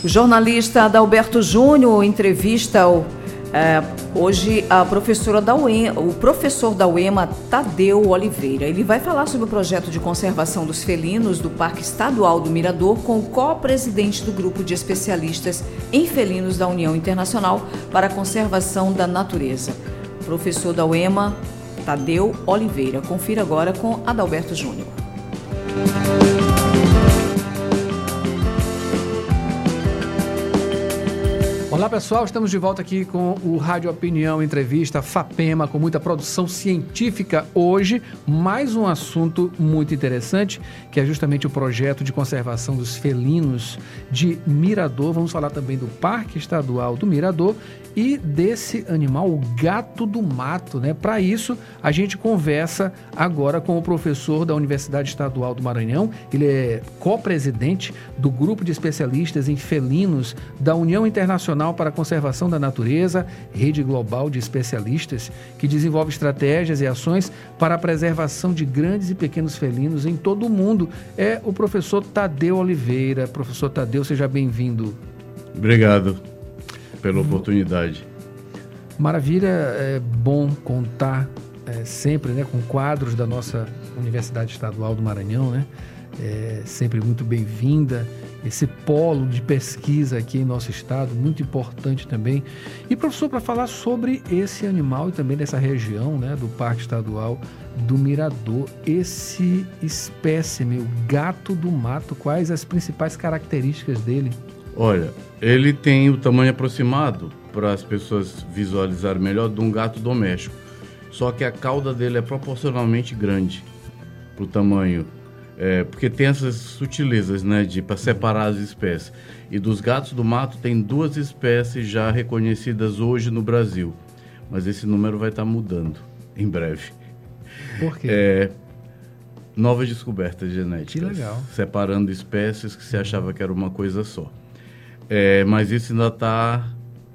O jornalista Adalberto Júnior entrevista hoje o professor da UEMA, Tadeu Oliveira. Ele vai falar sobre o projeto de conservação dos felinos do Parque Estadual do Mirador com o co-presidente do grupo de especialistas em felinos da União Internacional para a Conservação da Natureza. Professor da UEMA, Tadeu Oliveira. Confira agora com Adalberto Júnior. Olá pessoal, estamos de volta aqui com o Rádio Opinião, entrevista FAPEMA, com muita produção científica. Hoje, mais um assunto muito interessante, que é justamente o projeto de conservação dos felinos de Mirador. Vamos falar também do Parque Estadual do Mirador e desse animal, o gato do mato, né? Para isso, a gente conversa agora com o professor da Universidade Estadual do Maranhão. Ele é co-presidente do grupo de especialistas em felinos da União Internacional para a Conservação da Natureza, rede global de especialistas que desenvolve estratégias e ações para a preservação de grandes e pequenos felinos em todo o mundo. É o professor Tadeu Oliveira. Professor Tadeu, seja bem-vindo. Obrigado pela oportunidade. Maravilha, é bom contar sempre, né, com quadros da nossa Universidade Estadual do Maranhão, né? É sempre muito bem-vinda, esse polo de pesquisa aqui em nosso estado, muito importante também. E professor, para falar sobre esse animal e também dessa região, né, do Parque Estadual do Mirador, esse espécime, o gato do mato, quais as principais características dele? Olha, ele tem o tamanho aproximado, para as pessoas visualizarem melhor, de um gato doméstico. Só que a cauda dele é proporcionalmente grande para o tamanho. Porque tem essas sutilezas, né, para separar as espécies. E dos gatos do mato tem 2 espécies já reconhecidas hoje no Brasil. Mas esse número vai estar mudando em breve. Por quê? Novas descobertas genéticas. Que legal. Separando espécies que se achava que era uma coisa só. Mas isso ainda está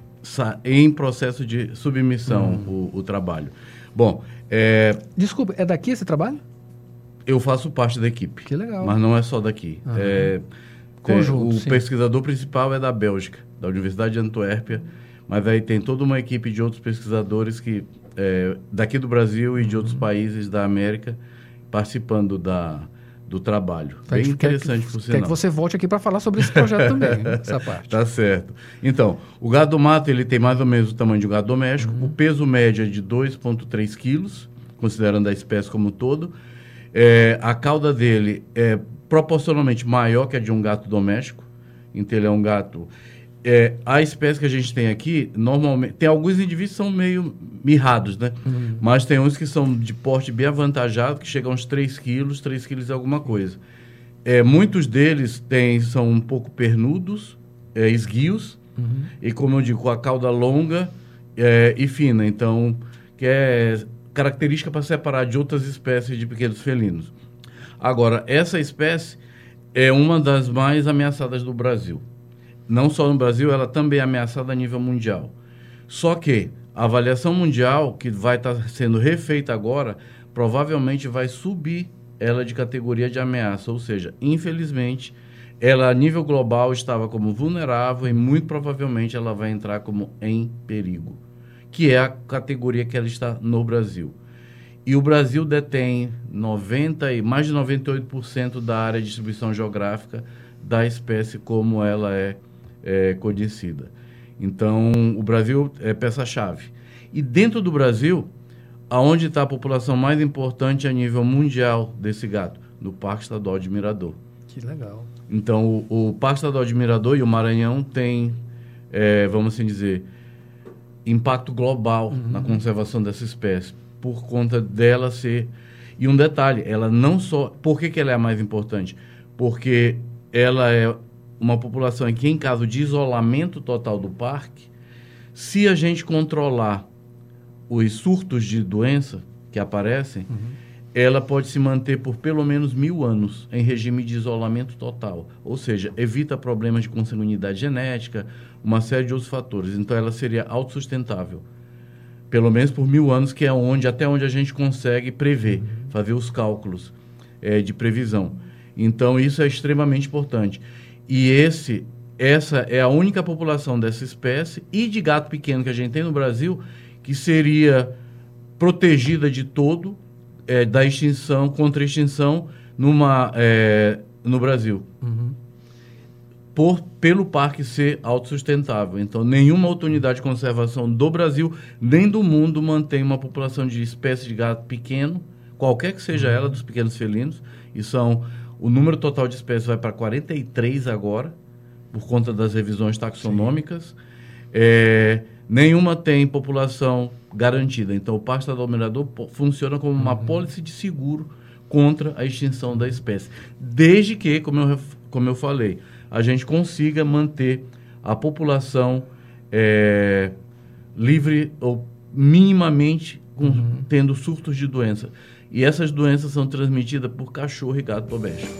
em processo de submissão, o trabalho. Bom, Desculpa, é daqui esse trabalho? Eu faço parte da equipe. Que legal. Mas não é só daqui. Conjunto, o pesquisador principal é da Bélgica, da Universidade de Antuérpia, mas aí tem toda uma equipe de outros pesquisadores que daqui do Brasil e de outros países da América participando do trabalho. Bem interessante, por sinal. Quer que você volte aqui para falar sobre esse projeto também, essa parte. Tá certo. Então, o gado do mato, ele tem mais ou menos o tamanho de um gado doméstico. O peso médio é de 2,3 quilos, considerando a espécie como um todo. A cauda dele é proporcionalmente maior que a de um gato doméstico. Então, ele é um gato... a espécie que a gente tem aqui, normalmente... Tem alguns indivíduos que são meio mirrados, né? Mas tem uns que são de porte bem avantajado, que chegam a uns 3 quilos e alguma coisa. Muitos deles são um pouco pernudos, esguios, e como eu digo, com a cauda longa e fina. Então, que é característica para separar de outras espécies de pequenos felinos. Agora, essa espécie é uma das mais ameaçadas do Brasil. Não só no Brasil, ela também é ameaçada a nível mundial. Só que a avaliação mundial, que vai estar sendo refeita agora, provavelmente vai subir ela de categoria de ameaça. Ou seja, infelizmente, ela a nível global estava como vulnerável e muito provavelmente ela vai entrar como em perigo, que é a categoria que ela está no Brasil. E o Brasil detém mais de 98% da área de distribuição geográfica da espécie como ela é conhecida. Então, o Brasil é peça-chave. E dentro do Brasil, aonde está a população mais importante a nível mundial desse gato? No Parque Estadual de Mirador. Que legal. Então, o Parque Estadual de Mirador e o Maranhão têm, vamos assim dizer, impacto global na conservação dessa espécie, por conta dela ser... E um detalhe, ela não só... Por que ela é a mais importante? Porque ela é uma população que, em caso de isolamento total do parque, se a gente controlar os surtos de doença que aparecem, ela pode se manter por pelo menos 1000 anos em regime de isolamento total. Ou seja, evita problemas de consanguinidade genética, uma série de outros fatores. Então, ela seria autossustentável. Pelo menos por 1000 anos, que é até onde a gente consegue prever, fazer os cálculos de previsão. Então, isso é extremamente importante. E essa é a única população dessa espécie e de gato pequeno que a gente tem no Brasil que seria protegida de todo da extinção, contra a extinção no Brasil. Pelo parque ser autossustentável. Então, nenhuma outra unidade de conservação do Brasil, nem do mundo, mantém uma população de espécie de gato pequeno, qualquer que seja ela, dos pequenos felinos. O número total de espécies vai para 43 agora, por conta das revisões taxonômicas. Nenhuma tem população garantida. Então, o Parque Estadual do Mirador funciona como uma apólice de seguro contra a extinção da espécie. Desde que, como eu falei, a gente consiga manter a população livre ou minimamente tendo surtos de doença. E essas doenças são transmitidas por cachorro e gato doméstico.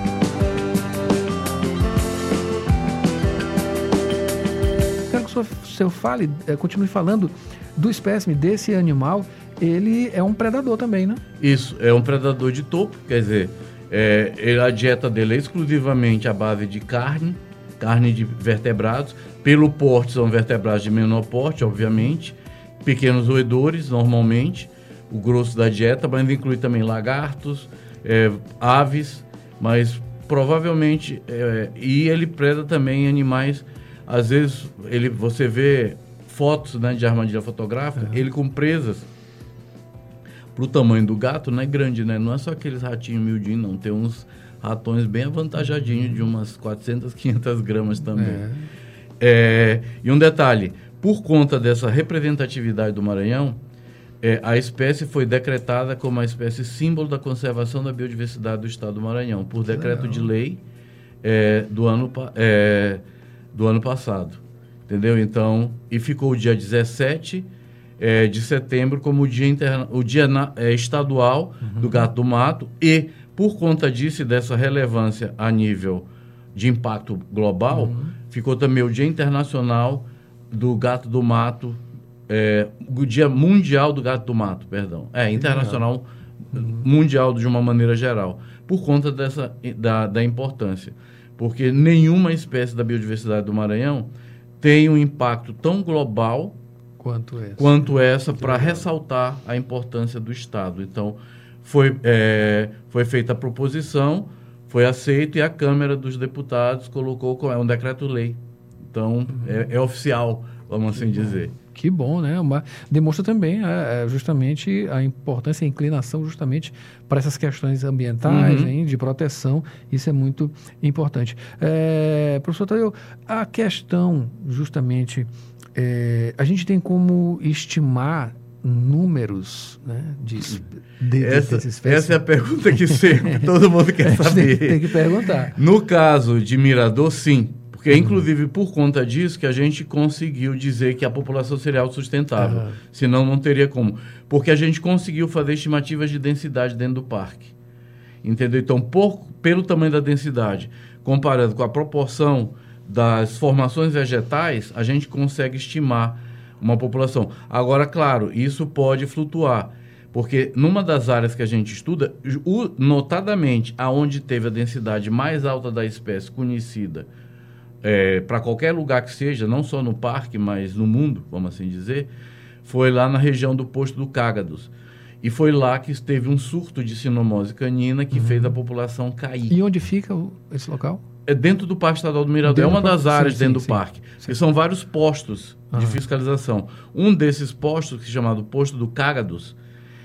Quero que o senhor fale, continue falando do espécime desse animal. Ele é um predador também, né? Isso, é um predador de topo, quer dizer, a dieta dele é exclusivamente à base de carne de vertebrados. Pelo porte, são vertebrados de menor porte, obviamente, pequenos roedores, normalmente, o grosso da dieta, mas inclui também lagartos, aves, mas provavelmente, e ele preda também animais, às vezes você vê fotos, né, de armadilha fotográfica, ele com presas. Pro tamanho do gato, não é grande, né? Não é só aqueles ratinhos miudinhos, não. Tem uns ratões bem avantajadinhos, de umas 400, 500 gramas também. E um detalhe, por conta dessa representatividade do Maranhão, a espécie foi decretada como a espécie símbolo da conservação da biodiversidade do estado do Maranhão, por decreto de lei do ano passado. Entendeu? Então, e ficou o dia 17 de setembro como o dia estadual do gato do mato, e por conta disso e dessa relevância a nível de impacto global, ficou também o dia internacional do gato do mato, o dia mundial do gato do mato, perdão, internacional, mundial de uma maneira geral, por conta da importância, porque nenhuma espécie da biodiversidade do Maranhão tem um impacto tão global quanto essa para ressaltar a importância do Estado. Então, foi feita a proposição, foi aceito e a Câmara dos Deputados colocou, é um decreto-lei. Então, é oficial, vamos assim dizer. Que bom, né? Demonstra também justamente a importância e a inclinação justamente para essas questões ambientais, de proteção. Isso é muito importante. Professor Tadeu, a questão justamente... a gente tem como estimar números, né, dessas espécies? Essa é a pergunta que sempre todo mundo quer saber. Tem que perguntar. No caso de Mirador, sim. Porque é inclusive por conta disso que a gente conseguiu dizer que a população seria autossustentável. Senão não teria como. Porque a gente conseguiu fazer estimativas de densidade dentro do parque. Entendeu? Então, pelo tamanho da densidade, comparando com a proporção das formações vegetais, a gente consegue estimar uma população. Agora, claro, isso pode flutuar, porque numa das áreas que a gente estuda, notadamente, aonde teve a densidade mais alta da espécie conhecida, para qualquer lugar que seja, não só no parque, mas no mundo, vamos assim dizer, foi lá na região do posto do Cágados. E foi lá que teve um surto de sinomose canina que fez a população cair. E onde fica esse local? É dentro do Parque Estadual do Mirador, é uma das áreas dentro do parque. E são vários postos de fiscalização. Um desses postos, que é chamado Posto do Cágados,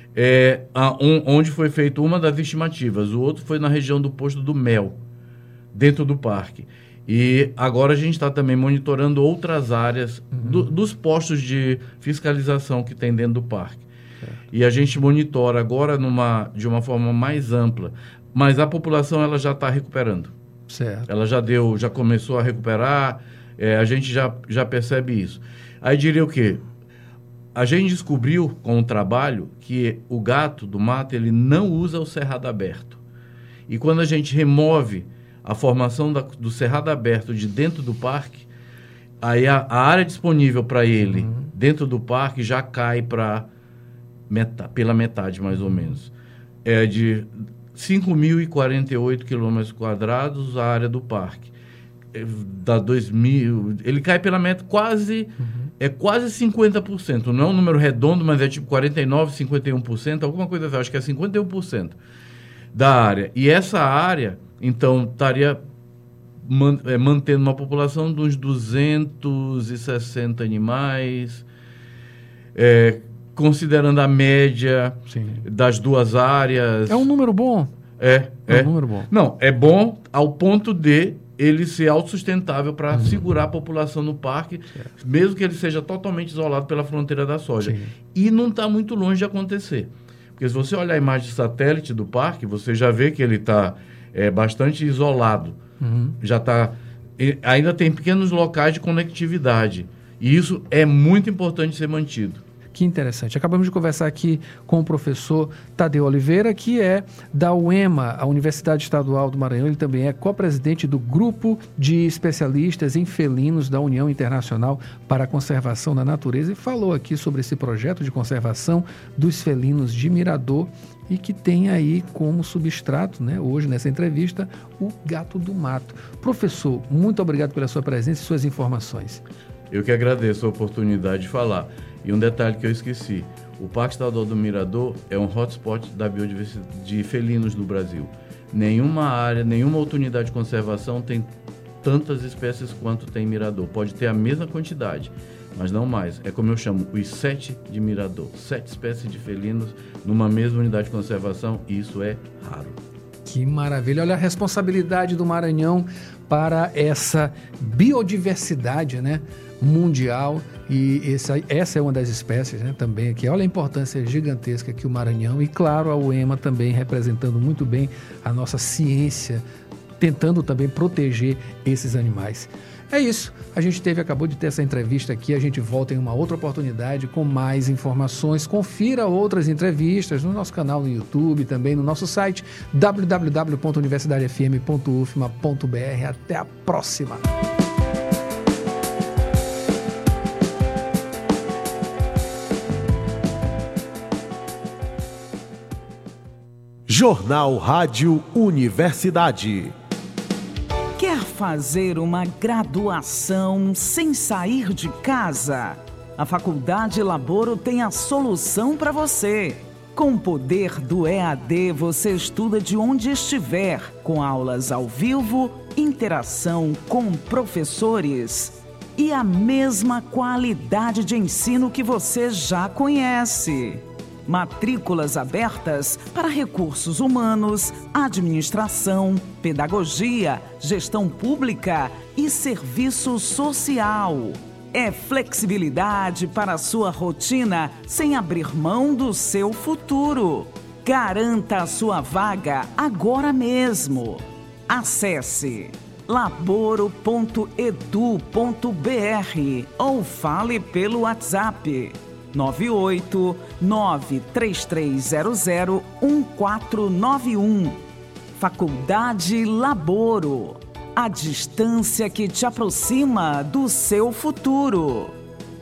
onde foi feita uma das estimativas. O outro foi na região do Posto do Mel, dentro do parque. E agora a gente está também monitorando outras áreas dos postos de fiscalização que tem dentro do parque. E a gente monitora agora de uma forma mais ampla. Mas a população ela já está recuperando. Certo. Ela já começou a recuperar, a gente já percebe isso. Aí diria o quê? A gente descobriu com o trabalho que o gato do mato ele não usa o cerrado aberto. E quando a gente remove a formação do cerrado aberto de dentro do parque, aí a área disponível para ele dentro do parque já cai pela metade, mais ou menos. É de 5.048 quilômetros quadrados a área do parque. da 2000, ele cai pela média quase 50%. Não é um número redondo, mas é tipo 49%, 51%, alguma coisa assim, acho que é 51% da área. E essa área, então, estaria mantendo uma população de uns 260 animais, considerando a média das duas áreas. É um número bom? É um número bom. Não, é bom ao ponto de ele ser autossustentável para segurar a população no parque, mesmo que ele seja totalmente isolado pela fronteira da soja. Sim. E não está muito longe de acontecer. Porque se você olhar a imagem de satélite do parque, você já vê que ele está bastante isolado. Ainda tem pequenos locais de conectividade. E isso é muito importante ser mantido. Que interessante. Acabamos de conversar aqui com o professor Tadeu Oliveira, que é da UEMA, a Universidade Estadual do Maranhão. Ele também é co-presidente do Grupo de Especialistas em Felinos da União Internacional para a Conservação da Natureza, e falou aqui sobre esse projeto de conservação dos felinos de Mirador, e que tem aí como substrato, né, hoje nessa entrevista, o gato do mato. Professor, muito obrigado pela sua presença e suas informações. Eu que agradeço a oportunidade de falar. E um detalhe que eu esqueci, o Parque Estadual do Mirador é um hotspot da biodiversidade de felinos no Brasil. Nenhuma área, nenhuma outra unidade de conservação tem tantas espécies quanto tem Mirador. Pode ter a mesma quantidade, mas não mais. É como eu chamo, os 7 de Mirador. 7 espécies de felinos numa mesma unidade de conservação, e isso é raro. Que maravilha! Olha a responsabilidade do Maranhão para essa biodiversidade, né, mundial, e essa é uma das espécies, né, também aqui. Olha a importância gigantesca que o Maranhão, e claro, a UEMA também representando muito bem a nossa ciência, tentando também proteger esses animais. É isso, a gente acabou de ter essa entrevista aqui, a gente volta em uma outra oportunidade com mais informações. Confira outras entrevistas no nosso canal no YouTube, também no nosso site www.universidadefm.ufma.br. Até a próxima! Jornal Rádio Universidade. Quer fazer uma graduação sem sair de casa? A Faculdade Laboro tem a solução para você. Com o poder do EAD, você estuda de onde estiver, com aulas ao vivo, interação com professores e a mesma qualidade de ensino que você já conhece. Matrículas abertas para recursos humanos, administração, pedagogia, gestão pública e serviço social. É flexibilidade para a sua rotina sem abrir mão do seu futuro. Garanta a sua vaga agora mesmo. Acesse laboro.edu.br ou fale pelo WhatsApp 98933001491. Faculdade Laboro. A distância que te aproxima do seu futuro.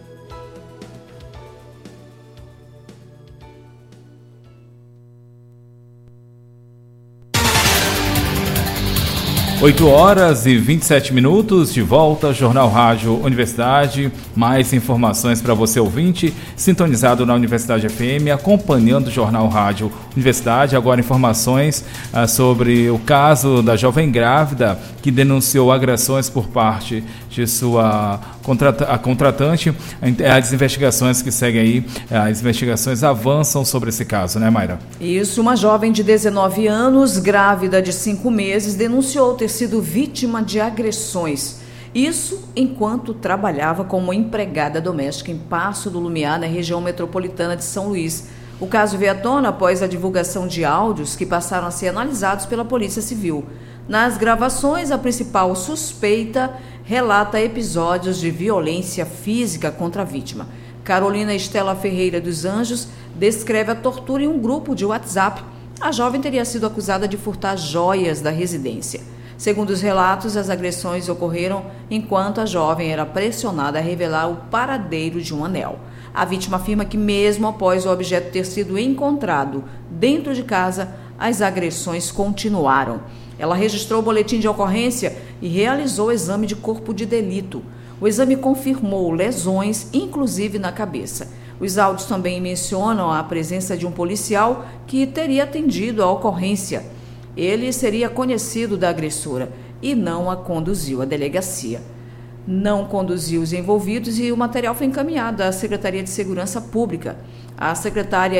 Oito horas e 27 minutos, de volta, Jornal Rádio Universidade. Mais informações para você, ouvinte, sintonizado na Universidade FM, acompanhando o Jornal Rádio Universidade. Agora informações sobre o caso da jovem grávida que denunciou agressões por parte de sua contratante. As investigações que seguem aí, as investigações avançam sobre esse caso, né, Mayra? Isso, uma jovem de 19 anos, grávida de 5 meses, denunciou ter sido vítima de agressões. Isso enquanto trabalhava como empregada doméstica em Paço do Lumiar, na região metropolitana de São Luís. O caso veio à tona após a divulgação de áudios que passaram a ser analisados pela Polícia Civil. Nas gravações, a principal suspeita relata episódios de violência física contra a vítima. Carolina Estela Ferreira dos Anjos descreve a tortura em um grupo de WhatsApp. A jovem teria sido acusada de furtar joias da residência. Segundo os relatos, as agressões ocorreram enquanto a jovem era pressionada a revelar o paradeiro de um anel. A vítima afirma que mesmo após o objeto ter sido encontrado dentro de casa, as agressões continuaram. Ela registrou o boletim de ocorrência e realizou o exame de corpo de delito. O exame confirmou lesões, inclusive na cabeça. Os áudios também mencionam a presença de um policial que teria atendido a ocorrência. Ele seria conhecido da agressora e não a conduziu à delegacia. Não conduziu os envolvidos e o material foi encaminhado à Secretaria de Segurança Pública. A secretaria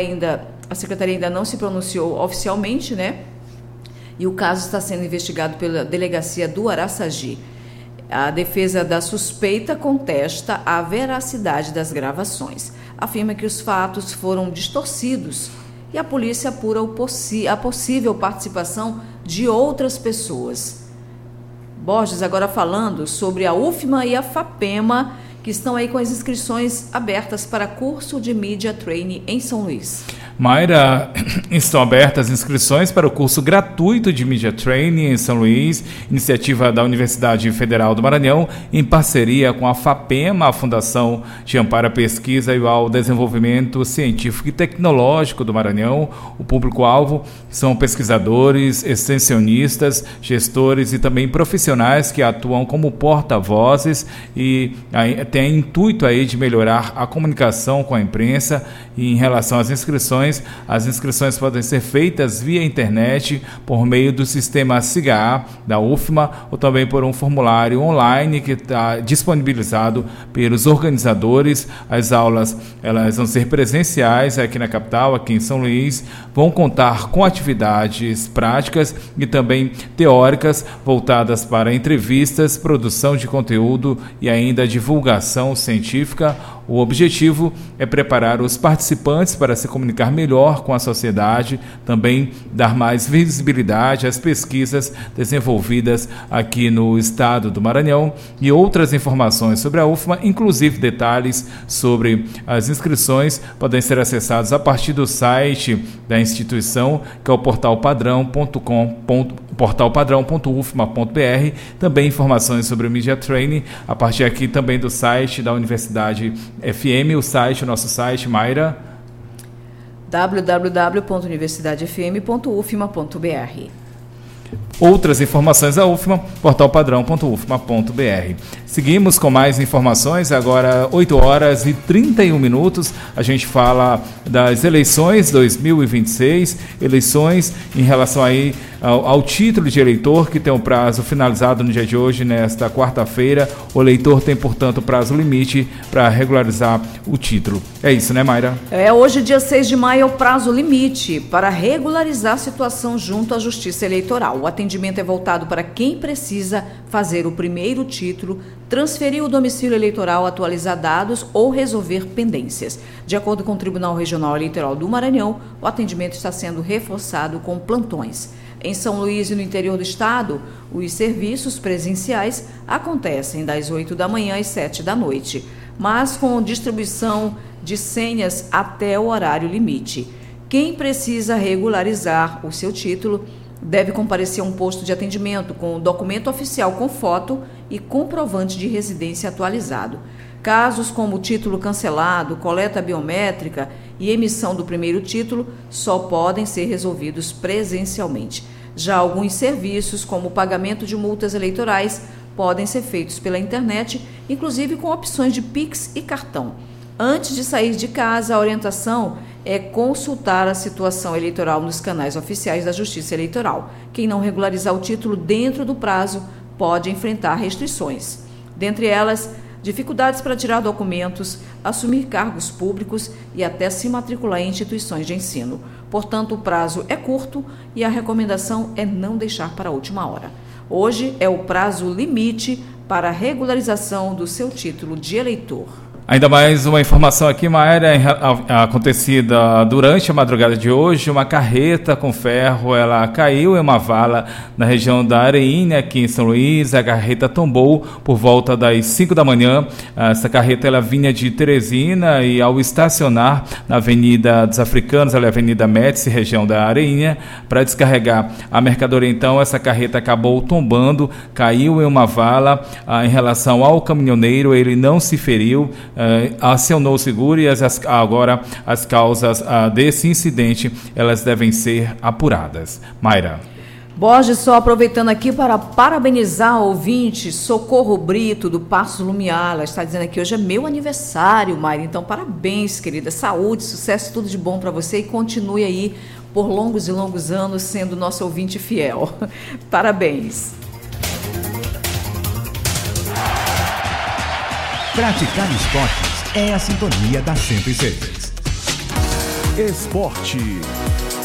ainda não se pronunciou oficialmente, né? E o caso está sendo investigado pela delegacia do Araçagi. A defesa da suspeita contesta a veracidade das gravações. Afirma que os fatos foram distorcidos e a polícia apura a possível participação de outras pessoas. Borges, agora falando sobre a UFMA e a FAPEMA, que estão aí com as inscrições abertas para curso de Media Training em São Luís. Mayra, estão abertas inscrições para o curso gratuito de Media Training em São Luís, iniciativa da Universidade Federal do Maranhão, em parceria com a FAPEMA, a Fundação de Amparo à Pesquisa e ao Desenvolvimento Científico e Tecnológico do Maranhão. O público-alvo são pesquisadores, extensionistas, gestores e também profissionais que atuam como porta-vozes e tem intuito aí de melhorar a comunicação com a imprensa. E em relação às inscrições podem ser feitas via internet, por meio do sistema SIGA da UFMA, ou também por um formulário online que está disponibilizado pelos organizadores. As aulas elas vão ser presenciais aqui na capital, aqui em São Luís, vão contar com atividades práticas e também teóricas voltadas para entrevistas, produção de conteúdo e ainda divulgação científica. O objetivo é preparar os participantes para se comunicar melhor com a sociedade, também dar mais visibilidade às pesquisas desenvolvidas aqui no estado do Maranhão. E outras informações sobre a UFMA, inclusive detalhes sobre as inscrições, podem ser acessados a partir do site da instituição, que é o portalpadrão.ufma.br. Também informações sobre o Media Training a partir aqui também do site da Universidade FM, o nosso site, Mayra. www.universidadefm.ufma.br. Outras informações da UFMA, portalpadrão.ufma.br. Seguimos com mais informações, agora 8h31. A gente fala das eleições 2026, eleições em relação aí ao título de eleitor, que tem um prazo finalizado no dia de hoje, nesta quarta-feira. O eleitor tem, portanto, prazo limite para regularizar o título. É isso, né, Mayra? Hoje, dia 6 de maio, é o prazo limite para regularizar a situação junto à Justiça Eleitoral. O atendimento é voltado para quem precisa fazer o primeiro título, transferir o domicílio eleitoral, atualizar dados ou resolver pendências. De acordo com o Tribunal Regional Eleitoral do Maranhão, o atendimento está sendo reforçado com plantões. Em São Luís e no interior do estado, os serviços presenciais acontecem das 8 da manhã às 7 da noite, mas com distribuição de senhas até o horário limite. Quem precisa regularizar o seu título deve comparecer a um posto de atendimento com documento oficial com foto e comprovante de residência atualizado. Casos como título cancelado, coleta biométrica e emissão do primeiro título só podem ser resolvidos presencialmente. Já alguns serviços, como o pagamento de multas eleitorais, podem ser feitos pela internet, inclusive com opções de Pix e cartão. Antes de sair de casa, a orientação é consultar a situação eleitoral nos canais oficiais da Justiça Eleitoral. Quem não regularizar o título dentro do prazo pode enfrentar restrições. Dentre elas, dificuldades para tirar documentos, assumir cargos públicos e até se matricular em instituições de ensino. Portanto, o prazo é curto e a recomendação é não deixar para a última hora. Hoje é o prazo limite para a regularização do seu título de eleitor. Ainda mais uma informação aqui, Mayra, acontecida durante a madrugada de hoje. Uma carreta com ferro, ela caiu em uma vala na região da Areinha, aqui em São Luís. A carreta tombou por volta das 5 da manhã. Essa carreta ela vinha de Teresina e, ao estacionar na Avenida dos Africanos, ali a Avenida Médici, região da Areinha, para descarregar a mercadoria, então, essa carreta acabou tombando, caiu em uma vala. Em relação ao caminhoneiro, ele não se feriu, acionou o seguro e agora as causas desse incidente elas devem ser apuradas. Mayra. Borges, só aproveitando aqui para parabenizar o ouvinte Socorro Brito, do Passos Lumiar. Ela está dizendo aqui, hoje é meu aniversário, Mayra. Então, parabéns, querida. Saúde, sucesso, tudo de bom para você e continue aí por longos e longos anos sendo nosso ouvinte fiel. Parabéns. Praticar esportes é a sintonia da 106. Esporte.